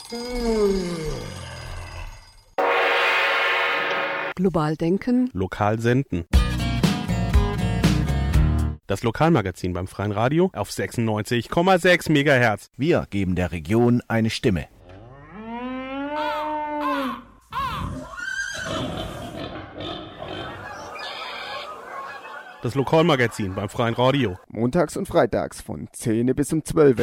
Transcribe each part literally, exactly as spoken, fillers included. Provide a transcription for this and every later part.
Global denken. Lokal senden. Das Lokalmagazin beim Freien Radio auf sechsundneunzig Komma sechs Megahertz. Wir geben der Region eine Stimme. Das Lokalmagazin beim Freien Radio. Montags und freitags von zehn bis um zwölf.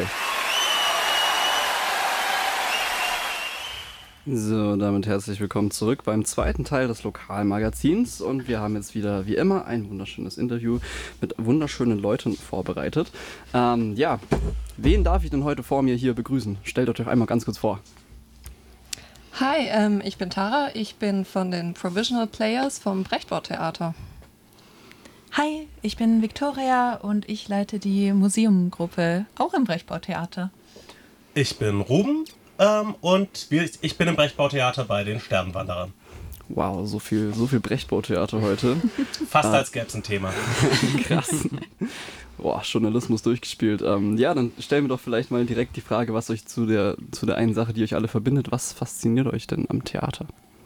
So, damit herzlich willkommen zurück beim zweiten Teil des Lokalmagazins und wir haben jetzt wieder, wie immer, ein wunderschönes Interview mit wunderschönen Leuten vorbereitet. Ähm, ja, wen darf ich denn heute vor mir hier begrüßen? Stellt euch einmal ganz kurz vor. Hi, ähm, ich bin Tara, ich bin von den Provisional Players vom Brechtbau-Theater. Hi, ich bin Viktoria und ich leite die Museumgruppe, auch im Brechtbau-Theater. Ich bin Ruben. Ähm, und wir, ich bin im Brechtbau-Theater bei den Sternenwanderern. Wow, so viel, so viel Brechtbau-Theater heute. Fast ah. als gäbe es ein Thema. Krass. Boah, Journalismus durchgespielt. Ähm, ja, dann stellen wir doch vielleicht mal direkt die Frage, was euch zu der, zu der einen Sache, die euch alle verbindet, was fasziniert euch denn am Theater?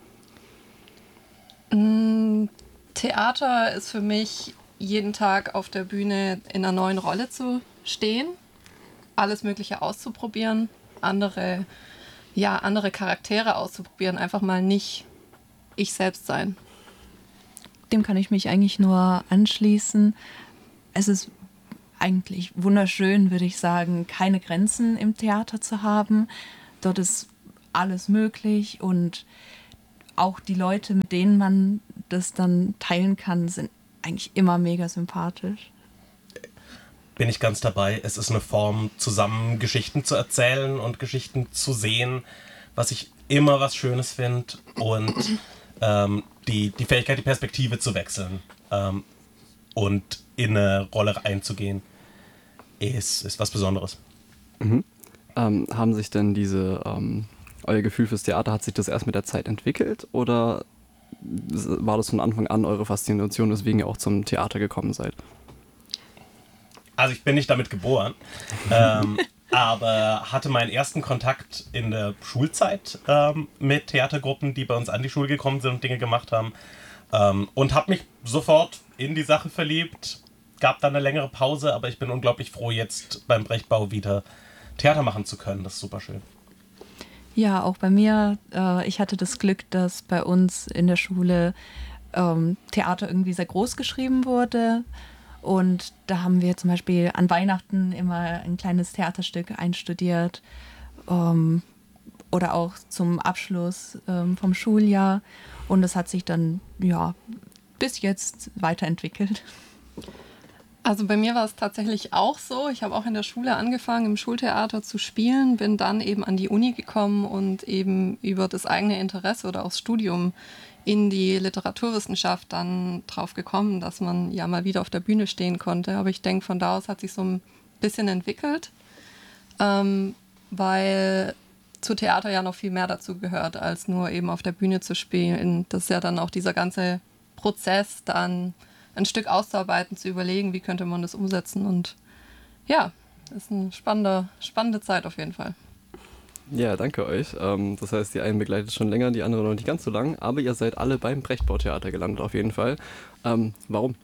Mm, Theater ist für mich, jeden Tag auf der Bühne in einer neuen Rolle zu stehen, alles Mögliche auszuprobieren, andere, ja, andere Charaktere auszuprobieren, einfach mal nicht ich selbst sein. Dem kann ich mich eigentlich nur anschließen. Es ist eigentlich wunderschön, würde ich sagen, keine Grenzen im Theater zu haben. Dort ist alles möglich und auch die Leute, mit denen man das dann teilen kann, sind eigentlich immer mega sympathisch. Bin ich ganz dabei. Es ist eine Form, zusammen Geschichten zu erzählen und Geschichten zu sehen, was ich immer was Schönes finde und ähm, die, die Fähigkeit, die Perspektive zu wechseln ähm, und in eine Rolle einzugehen, ist, ist was Besonderes. Mhm. Ähm, haben sich denn diese, ähm, euer Gefühl fürs Theater, hat sich das erst mit der Zeit entwickelt oder war das von Anfang an eure Faszination, weswegen ihr auch zum Theater gekommen seid? Also ich bin nicht damit geboren, ähm, aber hatte meinen ersten Kontakt in der Schulzeit ähm, mit Theatergruppen, die bei uns an die Schule gekommen sind und Dinge gemacht haben. Ähm, und habe mich sofort in die Sache verliebt. Gab dann eine längere Pause, aber ich bin unglaublich froh, jetzt beim Brechtbau wieder Theater machen zu können. Das ist super schön. Ja, auch bei mir. Äh, ich hatte das Glück, dass bei uns in der Schule ähm, Theater irgendwie sehr groß geschrieben wurde. Und da haben wir zum Beispiel an Weihnachten immer ein kleines Theaterstück einstudiert ähm, oder auch zum Abschluss ähm, vom Schuljahr. Und es hat sich dann ja bis jetzt weiterentwickelt. Also bei mir war es tatsächlich auch so. Ich habe auch in der Schule angefangen, im Schultheater zu spielen, bin dann eben an die Uni gekommen und eben über das eigene Interesse oder auch das Studium in die Literaturwissenschaft dann drauf gekommen, dass man ja mal wieder auf der Bühne stehen konnte. Aber ich denke, von da aus hat sich so ein bisschen entwickelt, ähm, weil zu Theater ja noch viel mehr dazu gehört, als nur eben auf der Bühne zu spielen. Das ist ja dann auch dieser ganze Prozess, dann ein Stück auszuarbeiten, zu überlegen, wie könnte man das umsetzen. Und ja, ist eine spannende, spannende Zeit auf jeden Fall. Ja, danke euch. Ähm, das heißt, die einen begleitet schon länger, die anderen noch nicht ganz so lang, aber ihr seid alle beim Brechtbau-Theater gelandet auf jeden Fall. Ähm, warum?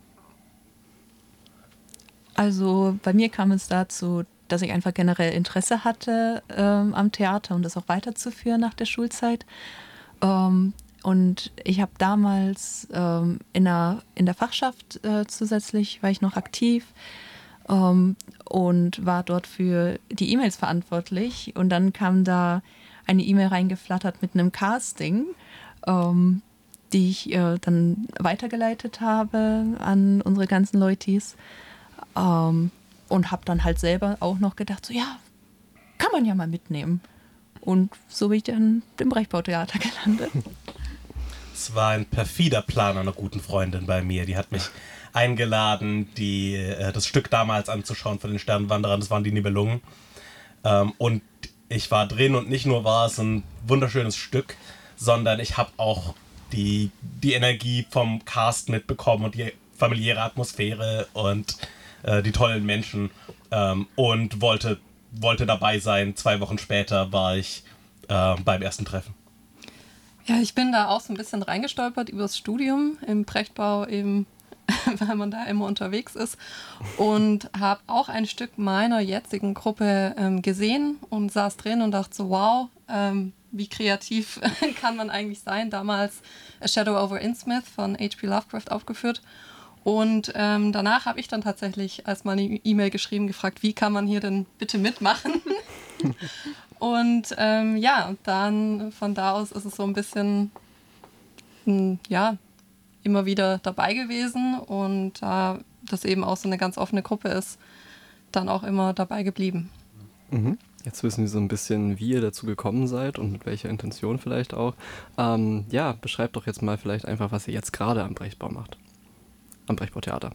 Also bei mir kam es dazu, dass ich einfach generell Interesse hatte ähm, am Theater und das auch weiterzuführen nach der Schulzeit. Ähm, und ich habe damals ähm, in, der, in der Fachschaft äh, zusätzlich, war ich noch aktiv, Um, und war dort für die E-Mails verantwortlich. Und dann kam da eine E-Mail reingeflattert mit einem Casting, um, die ich äh, dann weitergeleitet habe an unsere ganzen Leutis. Um, und habe dann halt selber auch noch gedacht, so ja, kann man ja mal mitnehmen. Und so bin ich dann im Brechtbau-Theater gelandet. Es war ein perfider Plan einer guten Freundin bei mir. Die hat mich eingeladen, die, äh, das Stück damals anzuschauen von den Sternenwanderern. Das waren die Nibelungen. Ähm, und ich war drin und nicht nur war es ein wunderschönes Stück, sondern ich habe auch die, die Energie vom Cast mitbekommen und die familiäre Atmosphäre und äh, die tollen Menschen ähm, und wollte, wollte dabei sein. Zwei Wochen später war ich äh, beim ersten Treffen? Ja, ich bin da auch so ein bisschen reingestolpert übers Studium im Brechtbau eben, weil man da immer unterwegs ist, und habe auch ein Stück meiner jetzigen Gruppe ähm, gesehen und saß drin und dachte so, wow, ähm, wie kreativ kann man eigentlich sein? Damals A Shadow over Innsmouth von H P Lovecraft aufgeführt. Und ähm, danach habe ich dann tatsächlich als mal eine E-Mail geschrieben, gefragt, wie kann man hier denn bitte mitmachen? Und ähm, ja, dann von da aus ist es so ein bisschen, mh, ja, immer wieder dabei gewesen, und da äh, das eben auch so eine ganz offene Gruppe ist, dann auch immer dabei geblieben. Mhm. Jetzt wissen wir so ein bisschen, wie ihr dazu gekommen seid und mit welcher Intention vielleicht auch. Ähm, ja, beschreibt doch jetzt mal vielleicht einfach, was ihr jetzt gerade am Brechtbau macht. Am Brechtbau-Theater.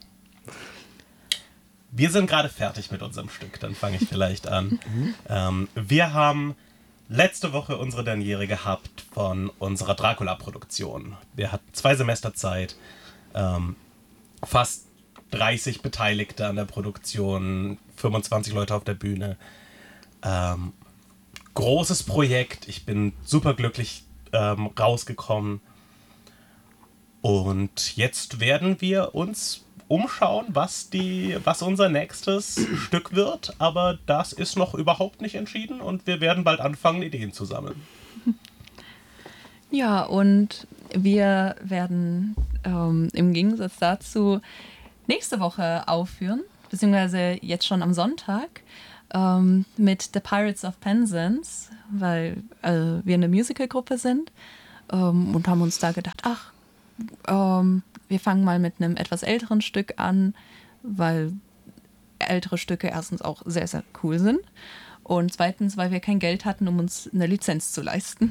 Wir sind gerade fertig mit unserem Stück, dann fange ich vielleicht an. ähm, wir haben letzte Woche unsere Derniere gehabt von unserer Dracula-Produktion. Wir hatten zwei Semester Zeit, ähm, fast dreißig Beteiligte an der Produktion, fünfundzwanzig Leute auf der Bühne. Ähm, großes Projekt, ich bin super glücklich ähm, rausgekommen. Und jetzt werden wir uns umschauen, was, die, was unser nächstes Stück wird, aber das ist noch überhaupt nicht entschieden und wir werden bald anfangen, Ideen zu sammeln. Ja, und wir werden ähm, im Gegensatz dazu nächste Woche aufführen, beziehungsweise jetzt schon am Sonntag, ähm, mit The Pirates of Penzance, weil äh, wir eine Musicalgruppe sind, ähm, und haben uns da gedacht, ach, ähm, wir fangen mal mit einem etwas älteren Stück an, weil ältere Stücke erstens auch sehr, sehr cool sind und zweitens, weil wir kein Geld hatten, um uns eine Lizenz zu leisten.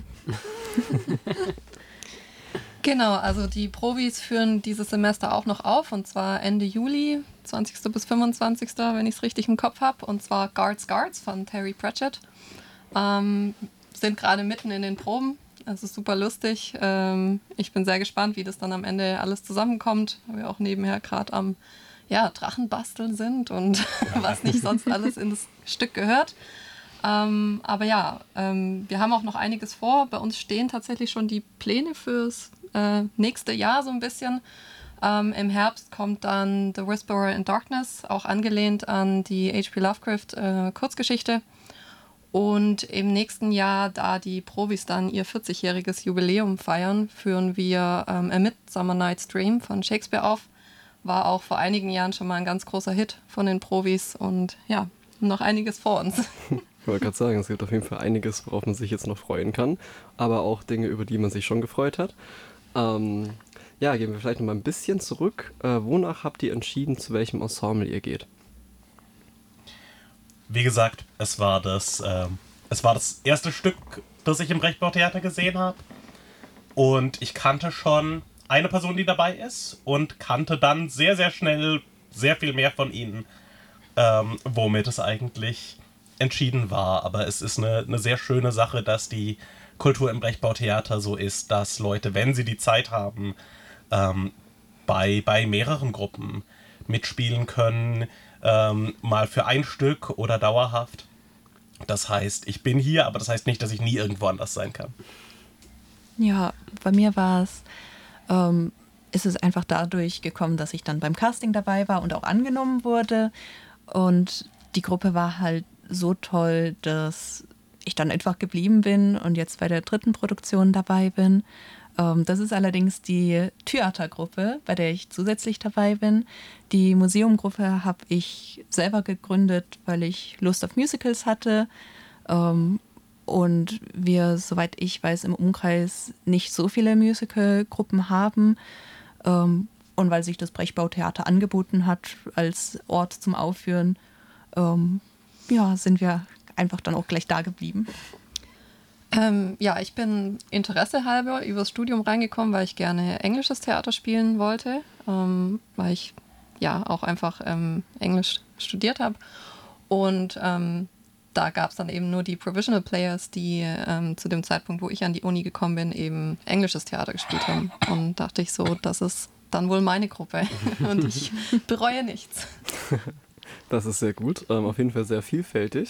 Genau, also die Profis führen dieses Semester auch noch auf, und zwar Ende Juli, zwanzigsten bis fünfundzwanzigsten, wenn ich es richtig im Kopf habe, und zwar Guards Guards von Terry Pratchett. Ähm, sind gerade mitten in den Proben. Es ist super lustig. Ähm, ich bin sehr gespannt, wie das dann am Ende alles zusammenkommt, weil wir auch nebenher gerade am ja, Drachenbasteln sind und was nicht sonst alles in das Stück gehört. Ähm, aber ja, ähm, wir haben auch noch einiges vor. Bei uns stehen tatsächlich schon die Pläne fürs äh, nächste Jahr so ein bisschen. Ähm, Im Herbst kommt dann The Whisperer in Darkness, auch angelehnt an die H P Lovecraft äh, Kurzgeschichte. Und im nächsten Jahr, da die Profis dann ihr vierzigjähriges Jubiläum feiern, führen wir ähm, A Midsummer Night's Dream von Shakespeare auf. War auch vor einigen Jahren schon mal ein ganz großer Hit von den Profis, und ja, noch einiges vor uns. Ich wollte gerade sagen, es gibt auf jeden Fall einiges, worauf man sich jetzt noch freuen kann, aber auch Dinge, über die man sich schon gefreut hat. Ähm, ja, gehen wir vielleicht noch mal ein bisschen zurück. Äh, wonach habt ihr entschieden, zu welchem Ensemble ihr geht? Wie gesagt, es war das, äh, es war das erste Stück, das ich im Brechtbau-Theater gesehen habe. Und ich kannte schon eine Person, die dabei ist, und kannte dann sehr, sehr schnell sehr viel mehr von ihnen, ähm, womit es eigentlich entschieden war. Aber es ist eine, eine sehr schöne Sache, dass die Kultur im Brechtbau-Theater so ist, dass Leute, wenn sie die Zeit haben, ähm, bei, bei mehreren Gruppen mitspielen können, ähm, mal für ein Stück oder dauerhaft. Das heißt, ich bin hier, aber das heißt nicht, dass ich nie irgendwo anders sein kann. Ja, bei mir war es, ähm, ist es einfach dadurch gekommen, dass ich dann beim Casting dabei war und auch angenommen wurde. Und die Gruppe war halt so toll, dass ich dann einfach geblieben bin und jetzt bei der dritten Produktion dabei bin. Ähm, das ist allerdings die Theatergruppe, bei der ich zusätzlich dabei bin. Die Museumgruppe habe ich selber gegründet, weil ich Lust auf Musicals hatte. Ähm, und wir, soweit ich weiß, im Umkreis nicht so viele Musicalgruppen haben. Ähm, und weil sich das Brechtbau-Theater angeboten hat als Ort zum Aufführen, ähm, ja, sind wir einfach dann auch gleich da geblieben. Ähm, ja, ich bin Interesse halber übers Studium reingekommen, weil ich gerne englisches Theater spielen wollte, ähm, weil ich ja auch einfach ähm, Englisch studiert habe. Und ähm, da gab es dann eben nur die Provisional Players, die ähm, zu dem Zeitpunkt, wo ich an die Uni gekommen bin, eben englisches Theater gespielt haben. Und dachte ich so, das ist dann wohl meine Gruppe und ich bereue nichts. Das ist sehr gut, ähm, auf jeden Fall sehr vielfältig.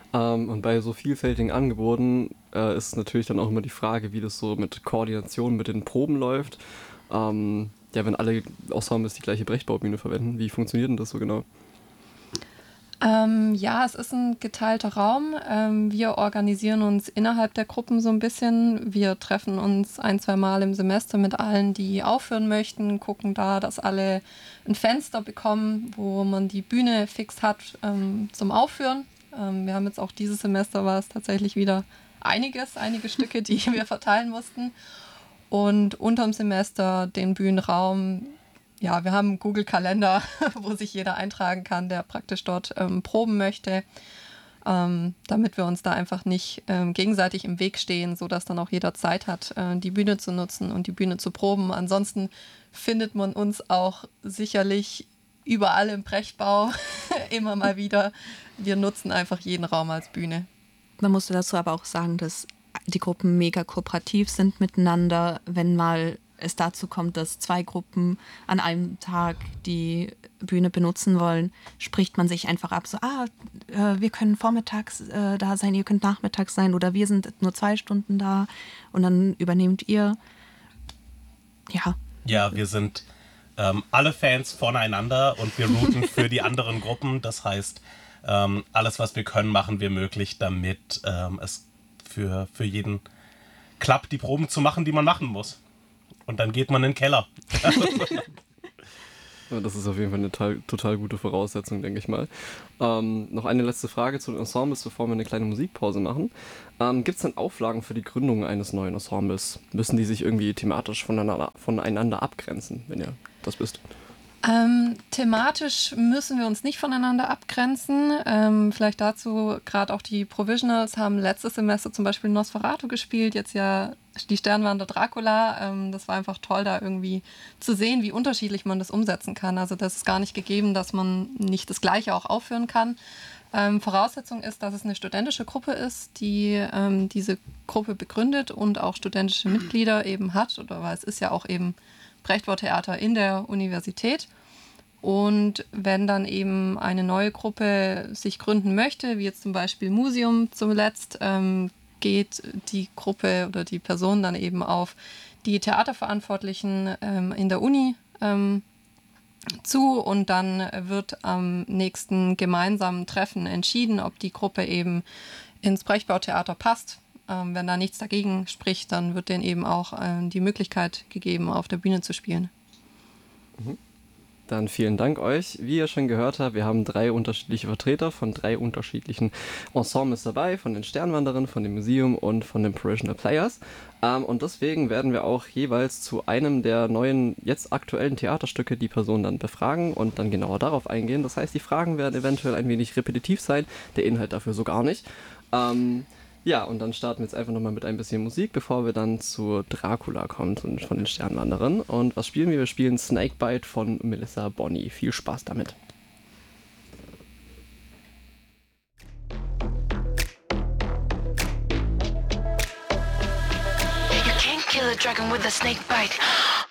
Ähm, und bei so vielfältigen Angeboten äh, ist natürlich dann auch immer die Frage, wie das so mit Koordination mit den Proben läuft. Ähm, ja, wenn alle Ensembles die gleiche Brechtbaubühne verwenden, wie funktioniert denn das so genau? Ähm, ja, es ist ein geteilter Raum. Ähm, wir organisieren uns innerhalb der Gruppen so ein bisschen. Wir treffen uns ein, zwei Mal im Semester mit allen, die aufhören möchten, gucken da, dass alle ein Fenster bekommen, wo man die Bühne fix hat ähm, zum Aufführen. Ähm, wir haben jetzt auch dieses Semester war es tatsächlich wieder einiges, einige Stücke, die wir verteilen mussten. Und unterm Semester den Bühnenraum. Ja, wir haben einen Google-Kalender, wo sich jeder eintragen kann, der praktisch dort ähm, proben möchte, ähm, damit wir uns da einfach nicht ähm, gegenseitig im Weg stehen, sodass dann auch jeder Zeit hat, äh, die Bühne zu nutzen und die Bühne zu proben. Ansonsten findet man uns auch sicherlich überall im Brechtbau immer mal wieder. Wir nutzen einfach jeden Raum als Bühne. Man musste dazu aber auch sagen, dass die Gruppen mega kooperativ sind miteinander, wenn mal es dazu kommt, dass zwei Gruppen an einem Tag die Bühne benutzen wollen, spricht man sich einfach ab, so, ah, äh, wir können vormittags äh, da sein, ihr könnt nachmittags sein oder wir sind nur zwei Stunden da und dann übernehmt ihr. Ja. Ja, wir sind ähm, alle Fans voneinander und wir routen für die anderen Gruppen. Das heißt, ähm, alles, was wir können, machen wir möglich, damit ähm, es für, für jeden klappt, die Proben zu machen, die man machen muss. Und dann geht man in den Keller. Ja, das ist auf jeden Fall eine total, total gute Voraussetzung, denke ich mal. Ähm, noch eine letzte Frage zu den Ensembles, bevor wir eine kleine Musikpause machen. Ähm, Gibt es denn Auflagen für die Gründung eines neuen Ensembles? Müssen die sich irgendwie thematisch voneinander, voneinander abgrenzen, wenn ihr das wisst? Ähm, thematisch müssen wir uns nicht voneinander abgrenzen. Ähm, vielleicht dazu, gerade auch die Provisionals haben letztes Semester zum Beispiel Nosferatu gespielt, jetzt ja die Sternwandler Dracula. Ähm, das war einfach toll, da irgendwie zu sehen, wie unterschiedlich man das umsetzen kann. Also das ist gar nicht gegeben, dass man nicht das Gleiche auch aufführen kann. Ähm, Voraussetzung ist, dass es eine studentische Gruppe ist, die ähm, diese Gruppe begründet und auch studentische Mitglieder eben hat, oder weil es ist ja auch eben Brechtbau-Theater in der Universität. Und wenn dann eben eine neue Gruppe sich gründen möchte, wie jetzt zum Beispiel Museum zuletzt, ähm, geht die Gruppe oder die Person dann eben auf die Theaterverantwortlichen ähm, in der Uni ähm, zu und dann wird am nächsten gemeinsamen Treffen entschieden, ob die Gruppe eben ins Brechtbau-Theater passt. Ähm, wenn da nichts dagegen spricht, dann wird denen eben auch äh, die Möglichkeit gegeben, auf der Bühne zu spielen. Mhm. Dann vielen Dank euch. Wie ihr schon gehört habt, wir haben drei unterschiedliche Vertreter von drei unterschiedlichen Ensembles dabei, von den Sternwanderern, von dem Museum und von den Provisional Players. Ähm, und deswegen werden wir auch jeweils zu einem der neuen, jetzt aktuellen Theaterstücke die Person dann befragen und dann genauer darauf eingehen. Das heißt, die Fragen werden eventuell ein wenig repetitiv sein, der Inhalt dafür so gar nicht. Ähm, Ja, und dann starten wir jetzt einfach nochmal mit ein bisschen Musik, bevor wir dann zu Dracula kommen, von den Sternwanderern. Und was spielen wir? Wir spielen Snakebite von Melissa Bonney. Viel Spaß damit. You can't kill a dragon with a snake bite.